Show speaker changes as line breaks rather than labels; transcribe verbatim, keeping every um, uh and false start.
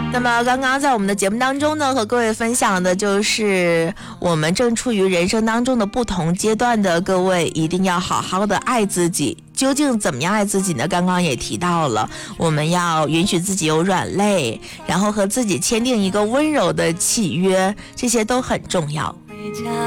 那么刚刚在我们的节目当中呢，和各位分享的就是我们正处于人生当中的不同阶段的各位一定要好好的爱自己。究竟怎么样爱自己呢？刚刚也提到了，我们要允许自己有软肋，然后和自己签订一个温柔的契约，这些都很重要。